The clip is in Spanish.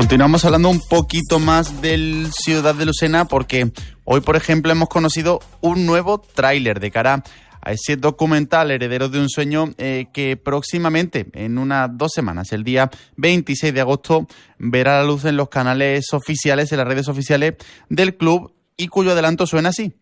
Continuamos hablando un poquito más del Ciudad de Lucena porque hoy, por ejemplo, hemos conocido un nuevo tráiler de cara a ese documental Herederos de un Sueño que próximamente, en unas 2 semanas, el día 26 de agosto, verá la luz en los canales oficiales, en las redes oficiales del club y cuyo adelanto suena así.